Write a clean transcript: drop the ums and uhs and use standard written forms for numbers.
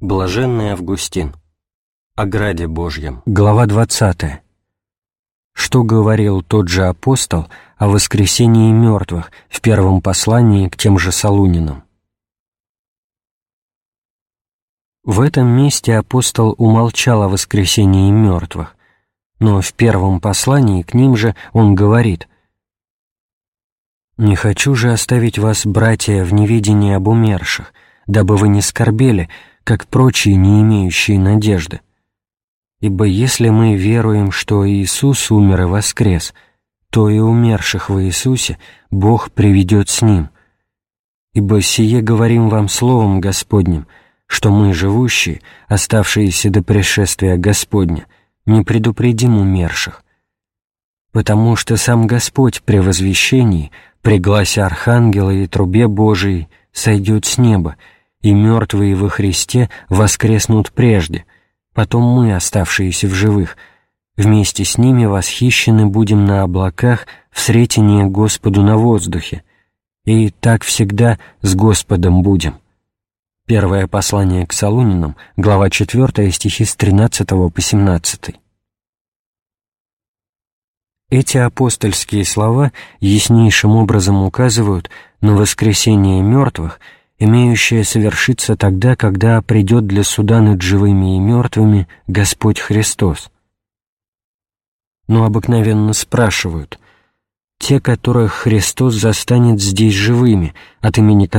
Блаженный Августин. О граде Божьем. Глава 20. Что говорил тот же апостол о воскресении мертвых в первом послании к тем же Солунинам? В этом месте апостол умолчал о воскресении мертвых, но в первом послании к ним же он говорит: «Не хочу же оставить вас, братья, в неведении об умерших, дабы вы не скорбели, как прочие, не имеющие надежды. Ибо если мы веруем, что Иисус умер и воскрес, то и умерших во Иисусе Бог приведет с Ним. Ибо сие говорим вам словом Господним, что мы, живущие, оставшиеся до пришествия Господня, не предупредим умерших. Потому что сам Господь при возвещении, при гласе архангела и трубе Божией, сойдет с неба, и мертвые во Христе воскреснут прежде, потом мы, оставшиеся в живых, вместе с ними восхищены будем на облаках в сретение Господу на воздухе, и так всегда с Господом будем». Первое послание к Солунинам, глава 4, стихи с 13 по 17. Эти апостольские слова яснейшим образом указывают на воскресение мертвых, имеющее совершиться тогда, когда придет для суда над живыми и мертвыми Господь Христос. Но обыкновенно спрашивают: те, которых Христос застанет здесь живыми, от имени